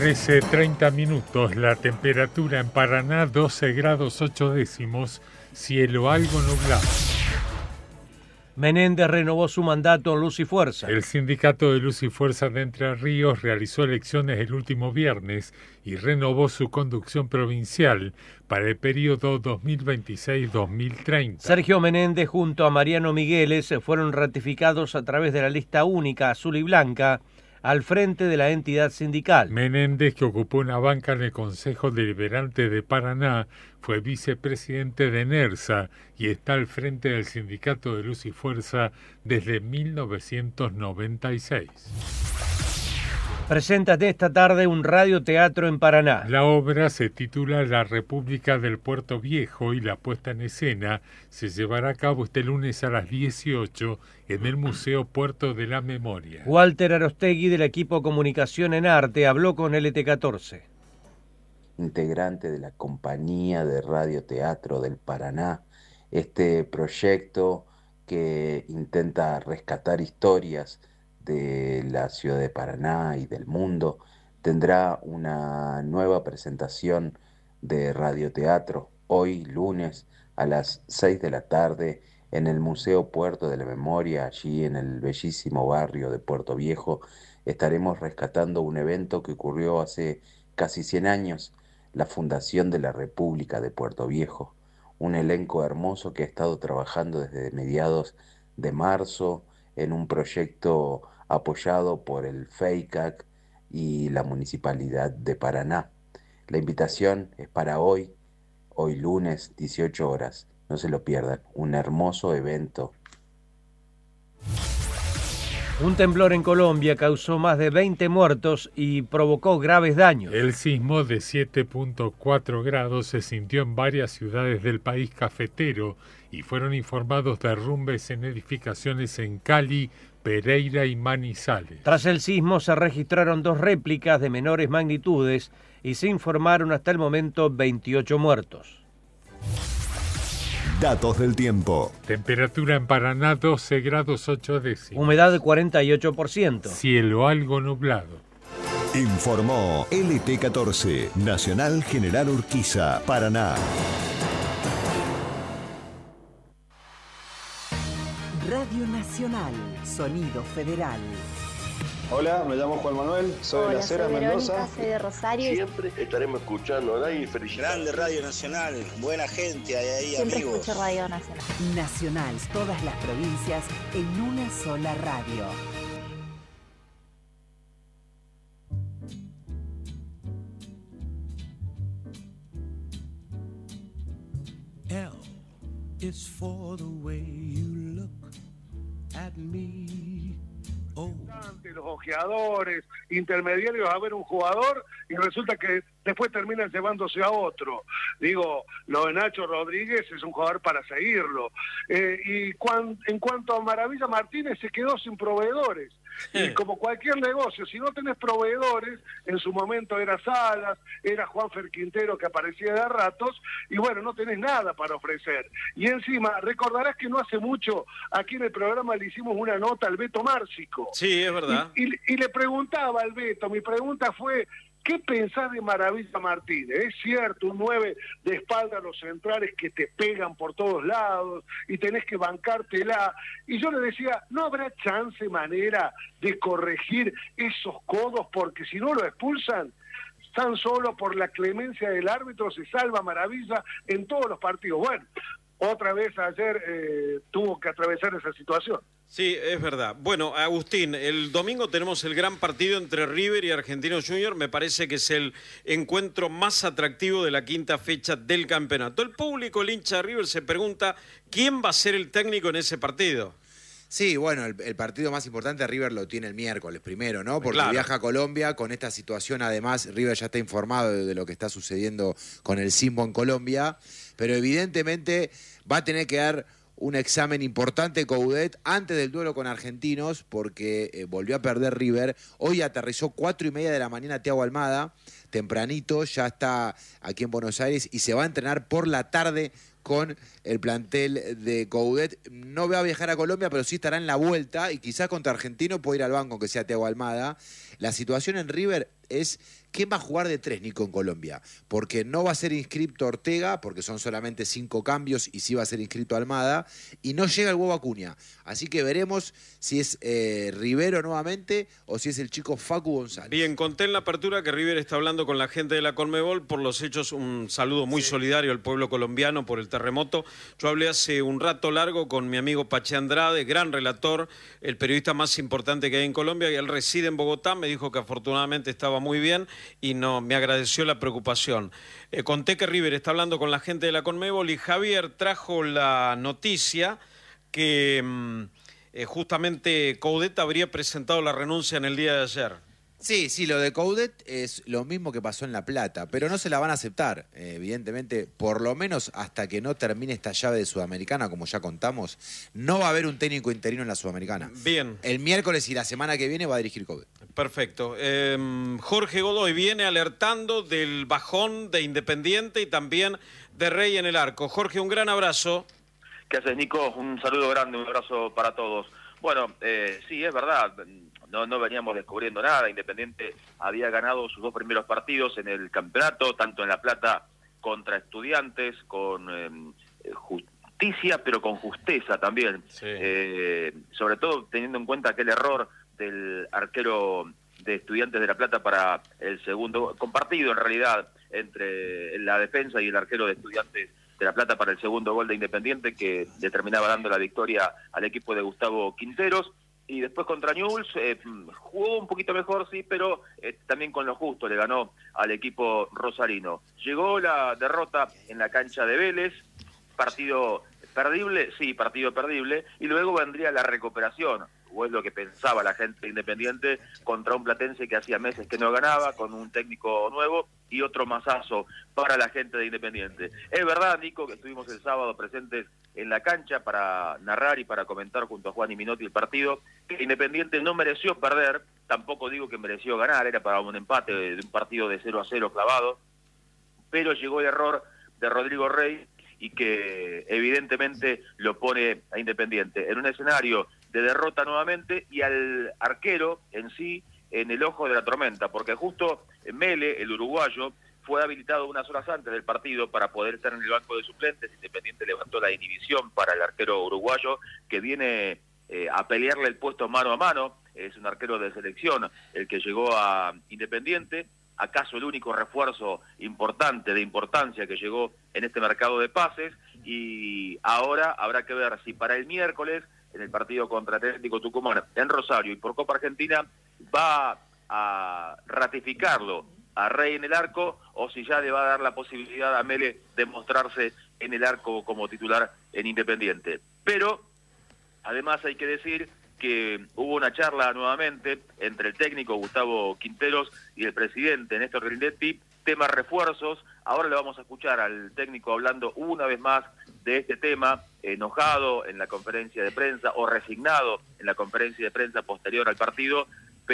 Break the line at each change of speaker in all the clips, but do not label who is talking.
13:30, la temperatura en Paraná 12 grados 8 décimos, cielo algo nublado.
Menéndez renovó su mandato en Luz y Fuerza.
El sindicato de Luz y Fuerza de Entre Ríos realizó elecciones el último viernes y renovó su conducción provincial para el periodo 2026-2030.
Sergio Menéndez junto a Mariano Migueles fueron ratificados a través de la lista única azul y blanca al frente de la entidad sindical.
Menéndez, que ocupó una banca en el Consejo Deliberante de Paraná, fue vicepresidente de NERSA y está al frente del Sindicato de Luz y Fuerza desde 1996.
Preséntate esta tarde un radioteatro en Paraná.
La obra se titula La República del Puerto Viejo y la puesta en escena se llevará a cabo este lunes a las 18 en el Museo Puerto de la Memoria.
Walter Arostegui del equipo Comunicación en Arte habló con LT14.
Integrante de la Compañía de Radioteatro del Paraná, este proyecto que intenta rescatar historias de la ciudad de Paraná y del mundo, tendrá una nueva presentación de radioteatro hoy lunes a las 6 de la tarde en el Museo Puerto de la Memoria, allí en el bellísimo barrio de Puerto Viejo. Estaremos rescatando un evento que ocurrió hace casi 100 años, la fundación de la República de Puerto Viejo. Un elenco hermoso que ha estado trabajando desde mediados de marzo en un proyecto apoyado por el FEICAC y la Municipalidad de Paraná. La invitación es para hoy lunes, 18 horas. No se lo pierdan, un hermoso evento.
Un temblor en Colombia causó más de 20 muertos y provocó graves daños.
El sismo de 7.4 grados se sintió en varias ciudades del país cafetero y fueron informados derrumbes en edificaciones en Cali, Pereira y Manizales.
Tras el sismo se registraron 2 réplicas de menores magnitudes y se informaron hasta el momento 28 muertos.
Datos del tiempo.
Temperatura en Paraná 12 grados 8 décimos.
Humedad de 48%.
Cielo algo nublado.
Informó LT14, Nacional General Urquiza, Paraná.
Radio Nacional, Sonido Federal.
Hola, me llamo Juan Manuel, soy de Las Heras, Mendoza.
Soy de Rosario.
Siempre estaremos escuchando, ¿no? Y
grande Radio Nacional, buena gente, hay ahí
siempre
amigos.
Escucho Radio Nacional.
Nacional, todas las provincias en una sola radio.
L is for the way you look at me.
Los ojeadores, intermediarios a ver un jugador y resulta que después terminan llevándose a otro. Digo, lo de Nacho Rodríguez es un jugador para seguirlo. En cuanto a Maravilla Martínez, se quedó sin proveedores. Y como cualquier negocio, si no tenés proveedores, en su momento era Salas, era Juanfer Quintero que aparecía de a ratos, y bueno, no tenés nada para ofrecer. Y encima, recordarás que no hace mucho, aquí en el programa le hicimos una nota al Beto Márcico.
Sí, es verdad.
Y le preguntaba al Beto, mi pregunta fue, ¿qué pensás de Maravilla Martínez? Es cierto, un 9 de espalda a los centrales que te pegan por todos lados y tenés que bancártela. Y yo le decía, ¿no habrá chance, manera de corregir esos codos? Porque si no lo expulsan, tan solo por la clemencia del árbitro se salva Maravilla en todos los partidos. Bueno, otra vez ayer tuvo que atravesar esa situación.
Sí, es verdad. Bueno, Agustín, el domingo tenemos el gran partido entre River y Argentinos Juniors. Me parece que es el encuentro más atractivo de la quinta fecha del campeonato. El público, el hincha de River, se pregunta quién va a ser el técnico en ese partido.
Sí, bueno, el partido más importante River lo tiene el miércoles primero, ¿no? Porque
claro,
viaja a Colombia con esta situación. Además, River ya está informado de lo que está sucediendo con el sismo en Colombia, pero evidentemente va a tener que dar un examen importante Coudet antes del duelo con Argentinos, porque volvió a perder River. Hoy aterrizó 4:30 de la mañana Thiago Almada, tempranito, ya está aquí en Buenos Aires y se va a entrenar por la tarde con el plantel de Coudet. No va a viajar a Colombia, pero sí estará en la vuelta y quizás contra Argentino puede ir al banco, aunque sea Thiago Almada. La situación en River es quién va a jugar de tres, Nico, en Colombia, porque no va a ser inscripto Ortega, porque son solamente 5 cambios, y sí va a ser inscrito Almada, y no llega el huevo Acuña. Así que veremos si es Rivero nuevamente o si es el chico Facu González.
Bien, conté en la apertura que River está hablando con la gente de la Conmebol por los hechos. Un saludo muy solidario al pueblo colombiano por el terremoto. Yo hablé hace un rato largo con mi amigo Pache Andrade, gran relator, el periodista más importante que hay en Colombia, y él reside en Bogotá. Me dijo que afortunadamente estaba muy bien y no me agradeció la preocupación. Conté que River está hablando con la gente de la Conmebol y Javier trajo la noticia que justamente Coudet habría presentado la renuncia en el día de ayer.
Sí, lo de Coudet es lo mismo que pasó en La Plata, pero no se la van a aceptar, evidentemente, por lo menos hasta que no termine esta llave de Sudamericana, como ya contamos, no va a haber un técnico interino en la Sudamericana.
Bien.
El miércoles y la semana que viene va a dirigir Coudet.
Perfecto. Jorge Godoy viene alertando del bajón de Independiente y también de Rey en el arco. Jorge, un gran abrazo.
¿Qué haces, Nico? Un saludo grande, un abrazo para todos. Bueno, sí, es verdad. No veníamos descubriendo nada. Independiente había ganado sus 2 primeros partidos en el campeonato, tanto en La Plata contra Estudiantes, con justicia, pero con justeza también. Sí. Sobre todo teniendo en cuenta aquel error del arquero de Estudiantes de La Plata para el segundo, compartido en realidad entre la defensa y el arquero de Estudiantes de La Plata para el segundo gol de Independiente, que le terminaba dando la victoria al equipo de Gustavo Quinteros. Y después contra Newell's jugó un poquito mejor, sí, pero también con lo justo le ganó al equipo rosarino. Llegó la derrota en la cancha de Vélez, partido perdible, sí, partido perdible, y luego vendría la recuperación, o es lo que pensaba la gente de Independiente, contra un platense que hacía meses que no ganaba, con un técnico nuevo y otro masazo para la gente de Independiente. Es verdad, Nico, que estuvimos el sábado presentes en la cancha para narrar y para comentar junto a Juan y Minotti el partido, que Independiente no mereció perder, tampoco digo que mereció ganar, era para un empate de un partido de 0-0 clavado, pero llegó el error de Rodrigo Rey y que evidentemente lo pone a Independiente en un escenario de derrota nuevamente y al arquero en sí en el ojo de la tormenta, porque justo Mele, el uruguayo, fue habilitado unas horas antes del partido para poder estar en el banco de suplentes. Independiente levantó la inhibición para el arquero uruguayo, que viene a pelearle el puesto mano a mano. Es un arquero de selección el que llegó a Independiente, acaso el único refuerzo importante, de importancia, que llegó en este mercado de pases, y ahora habrá que ver si para el miércoles, en el partido contra Atlético Tucumán en Rosario y por Copa Argentina, va a ratificarlo a Rey en el arco, o si ya le va a dar la posibilidad a Mele de mostrarse en el arco como titular en Independiente. Pero además hay que decir que hubo una charla nuevamente entre el técnico Gustavo Quinteros y el presidente Néstor Grindetti, temas refuerzos. Ahora le vamos a escuchar al técnico hablando una vez más de este tema, enojado en la conferencia de prensa o resignado en la conferencia de prensa posterior al partido,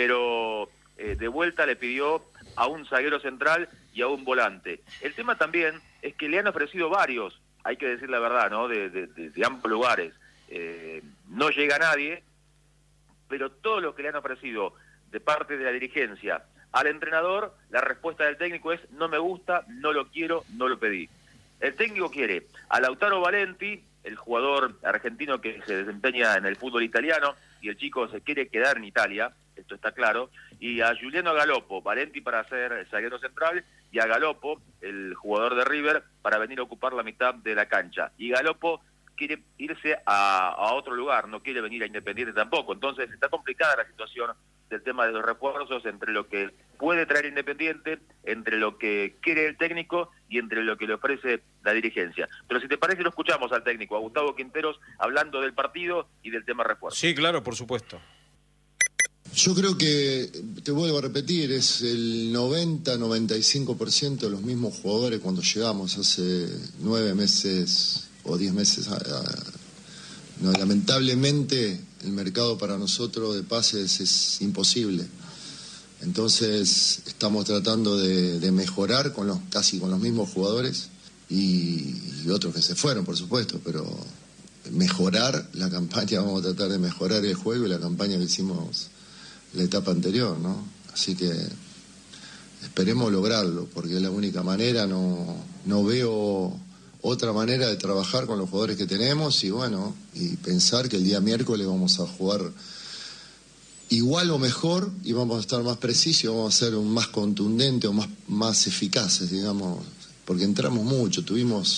pero de vuelta le pidió a un zaguero central y a un volante. El tema también es que le han ofrecido varios, hay que decir la verdad, ¿no? De ambos lugares. No llega nadie, pero todo lo que le han ofrecido de parte de la dirigencia al entrenador, la respuesta del técnico es: no me gusta, no lo quiero, no lo pedí. El técnico quiere a Lautaro Valenti, el jugador argentino que se desempeña en el fútbol italiano, y el chico se quiere quedar en Italia, esto está claro, y a Giuliano Galoppo, Valenti para ser zaguero central, y a Galoppo, el jugador de River, para venir a ocupar la mitad de la cancha. Y Galoppo quiere irse a otro lugar, no quiere venir a Independiente tampoco. Entonces está complicada la situación del tema de los refuerzos, entre lo que puede traer Independiente, entre lo que quiere el técnico y entre lo que le ofrece la dirigencia. Pero si te parece, lo escuchamos al técnico, a Gustavo Quinteros, hablando del partido y del tema refuerzo.
Sí, claro, por supuesto.
Yo creo que, te vuelvo a repetir, es el 90-95% de los mismos jugadores cuando llegamos hace 9 meses o 10 meses. No, lamentablemente el mercado para nosotros de pases es imposible. Entonces estamos tratando de mejorar casi con los mismos jugadores. y otros que se fueron, por supuesto, pero mejorar la campaña, vamos a tratar de mejorar el juego y la campaña que hicimos la etapa anterior, ¿no? Así que esperemos lograrlo, porque es la única manera, no veo otra manera de trabajar con los jugadores que tenemos y bueno, y pensar que el día miércoles vamos a jugar igual o mejor y vamos a estar más precisos, vamos a ser más contundentes o más eficaces, digamos, porque entramos mucho, tuvimos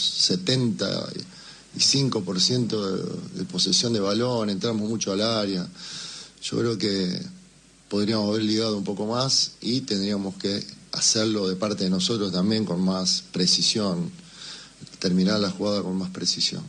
75% de posesión de balón, entramos mucho al área. Yo creo que podríamos haber ligado un poco más y tendríamos que hacerlo de parte de nosotros también con más precisión, terminar la jugada con más precisión.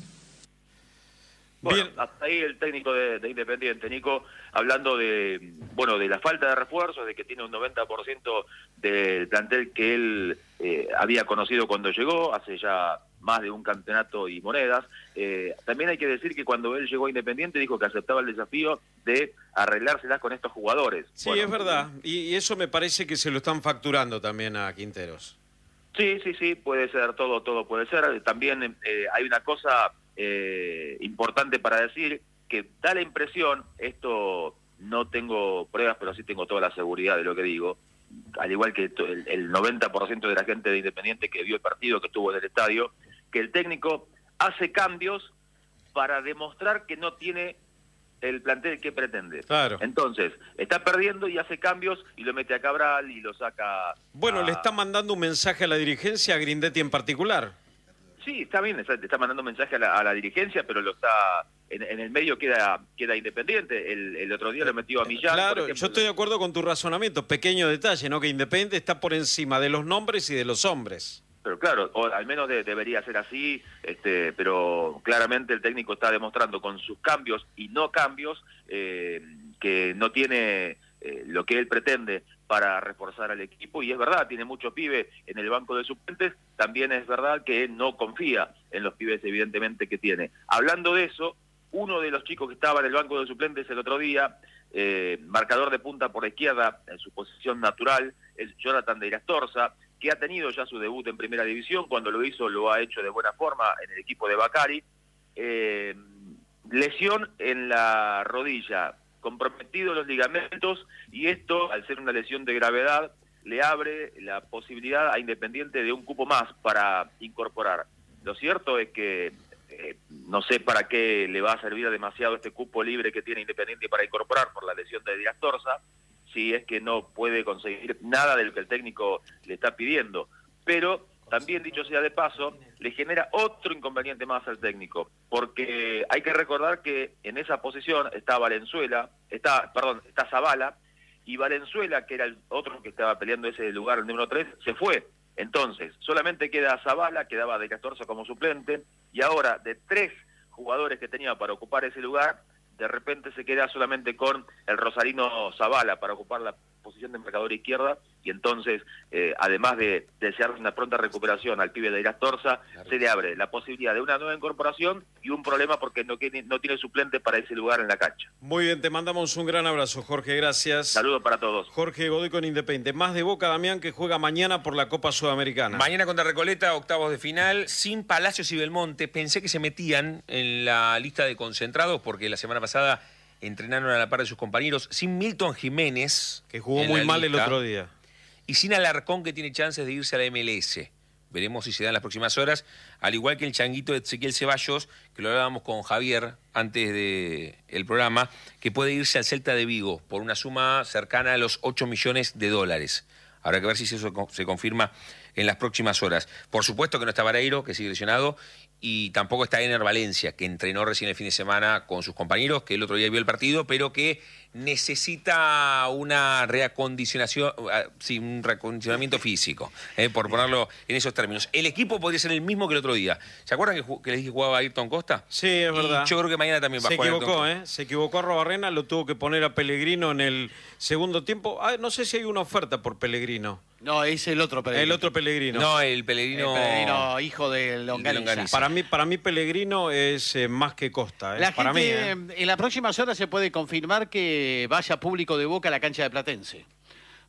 Bueno, hasta ahí el técnico de Independiente, Nico, hablando de la falta de refuerzos, de que tiene un 90% del plantel que él había conocido cuando llegó, hace ya más de un campeonato y monedas. También hay que decir que cuando él llegó a Independiente dijo que aceptaba el desafío de arreglárselas con estos jugadores.
Sí, bueno, es verdad, y eso me parece que se lo están facturando también a Quinteros.
Sí, puede ser, todo puede ser. También hay una cosa importante para decir, que da la impresión, esto no tengo pruebas, pero sí tengo toda la seguridad de lo que digo, al igual que el 90% de la gente de Independiente que vio el partido, que estuvo en el estadio, que el técnico hace cambios para demostrar que no tiene el plantel que pretende.
Claro.
Entonces, está perdiendo y hace cambios y lo mete a Cabral y lo saca...
Bueno, le está mandando un mensaje a la dirigencia, a Grindetti en particular.
Sí, está bien, está mandando un mensaje a la dirigencia, pero lo está en el medio queda Independiente. El otro día lo metió a Millán.
Claro, yo estoy de acuerdo con tu razonamiento. Pequeño detalle, ¿no? Que Independiente está por encima de los nombres y de los hombres.
Pero claro, o al menos debería ser así, pero claramente el técnico está demostrando con sus cambios y no cambios que no tiene lo que él pretende para reforzar al equipo, y es verdad, tiene muchos pibes en el banco de suplentes, también es verdad que no confía en los pibes evidentemente que tiene. Hablando de eso, uno de los chicos que estaba en el banco de suplentes el otro día, marcador de punta por la izquierda, en su posición natural, es Jonathan de Irastorza, que ha tenido ya su debut en Primera División, cuando lo hizo lo ha hecho de buena forma en el equipo de Bacari, lesión en la rodilla, comprometidos los ligamentos, y esto, al ser una lesión de gravedad, le abre la posibilidad a Independiente de un cupo más para incorporar. Lo cierto es que no sé para qué le va a servir demasiado este cupo libre que tiene Independiente para incorporar por la lesión de Dirastorza, si es que no puede conseguir nada de lo que el técnico le está pidiendo. Pero también, dicho sea de paso, le genera otro inconveniente más al técnico, porque hay que recordar que en esa posición está Zavala, y Valenzuela, que era el otro que estaba peleando ese lugar, el número 3, se fue. Entonces, solamente queda Zavala, quedaba de Castorza como suplente, y ahora de 3 jugadores que tenía para ocupar ese lugar, de repente se queda solamente con el rosarino Zavala para ocupar la posición de marcador izquierda, y entonces, además de desear una pronta recuperación al pibe de Irastorza, se le abre la posibilidad de una nueva incorporación y un problema porque no tiene suplente para ese lugar en la cancha.
Muy bien, te mandamos un gran abrazo, Jorge, gracias.
Saludos para todos.
Jorge Godoy con Independiente. Más de Boca, Damián, que juega mañana por la Copa Sudamericana.
Mañana contra Recoleta, octavos de final, sin Palacios y Belmonte. Pensé que se metían en la lista de concentrados porque la semana pasada entrenaron a la par de sus compañeros, sin Milton Jiménez,
que jugó muy mal el otro día,
y sin Alarcón, que tiene chances de irse a la MLS. Veremos si se da en las próximas horas, al igual que el changuito de Ezequiel Ceballos, que lo hablábamos con Javier antes del programa, que puede irse al Celta de Vigo por una suma cercana a los $8 millones. Habrá que ver si eso se confirma en las próximas horas. Por supuesto que no está Vareiro, que sigue lesionado, y tampoco está Ener Valencia, que entrenó recién el fin de semana con sus compañeros, que el otro día vio el partido, pero que necesita una reacondicionación, un reacondicionamiento físico, por ponerlo en esos términos. El equipo podría ser el mismo que el otro día. ¿Se acuerdan que les dije que jugaba Ayrton Costa?
Sí, es verdad.
Yo creo que mañana también va a jugar.
Se equivocó Arrobarrena, lo tuvo que poner a Pellegrino en el segundo tiempo. No sé si hay una oferta por Pellegrino.
No, es el otro Pellegrino.
El otro Pellegrino.
No, el Pellegrino
hijo de Longaniza.
Para mí Pellegrino es más que Costa.
Para mí, en las próximas horas se puede confirmar que vaya público de Boca a la cancha de Platense.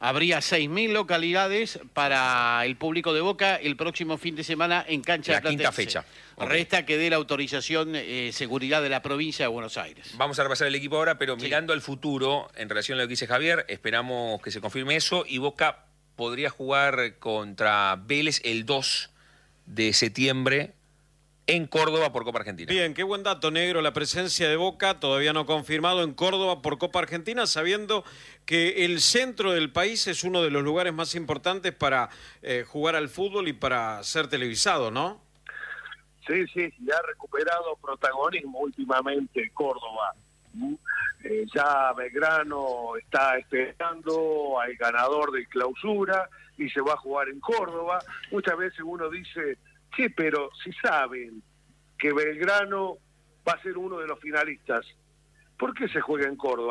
habría 6.000 localidades para el público de Boca el próximo fin de semana en cancha de Platense.
La quinta fecha.
Resta que dé la autorización seguridad de la provincia de Buenos Aires.
Vamos a repasar el equipo ahora, pero mirando al futuro, en relación a lo que dice Javier, esperamos que se confirme eso y Boca podría jugar contra Vélez el 2 de septiembre en Córdoba por Copa Argentina.
Bien, qué buen dato, Negro, la presencia de Boca, todavía no confirmado, en Córdoba por Copa Argentina, sabiendo que el centro del país es uno de los lugares más importantes para jugar al fútbol y para ser televisado, ¿no?
Sí, ya ha recuperado protagonismo últimamente Córdoba. Ya Belgrano está esperando al ganador de Clausura y se va a jugar en Córdoba. Muchas veces uno dice, pero si saben que Belgrano va a ser uno de los finalistas, ¿por qué se juega en Córdoba?